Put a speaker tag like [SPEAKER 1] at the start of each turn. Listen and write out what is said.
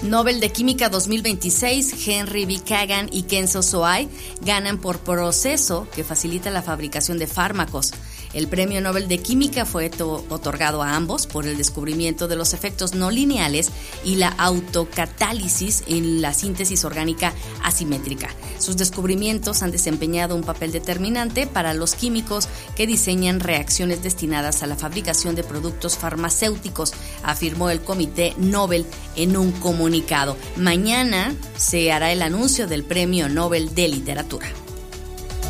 [SPEAKER 1] Nobel de Química 2026, Henry B. Kagan y Kenzo Soai ganan por proceso que facilita la fabricación de fármacos. El Premio Nobel de Química fue otorgado a ambos por el descubrimiento de los efectos no lineales y la autocatálisis en la síntesis orgánica asimétrica. Sus descubrimientos han desempeñado un papel determinante para los químicos que diseñan reacciones destinadas a la fabricación de productos farmacéuticos, afirmó el Comité Nobel en un comunicado. Mañana se hará el anuncio del Premio Nobel de Literatura.